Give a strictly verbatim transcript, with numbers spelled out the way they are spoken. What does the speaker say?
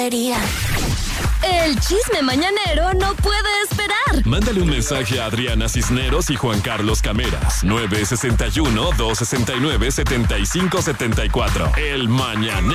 El chisme mañanero no puede esperar. Mándale un mensaje a Adriana Cisneros y Juan Carlos Cameras. nueve seis uno, dos seis nueve, siete cinco siete cuatro. El Mañanero.